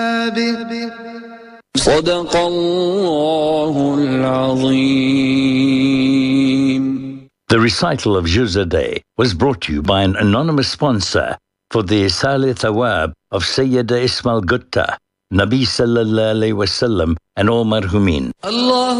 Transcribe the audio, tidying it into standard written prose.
صدق الله العظيم. The recital of Juz Day was brought to you by an anonymous sponsor for the Isali Thawab of Sayyida Ismail Gutta, Nabi Sallallahu Alaihi Wasallam and all marhumin.